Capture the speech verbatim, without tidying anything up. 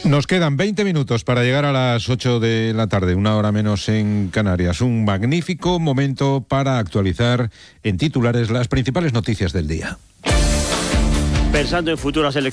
Nos quedan veinte minutos para llegar a las ocho de la tarde, una hora menos en Canarias. Un magnífico momento para actualizar en titulares las principales noticias del día. Pensando en futuras elecciones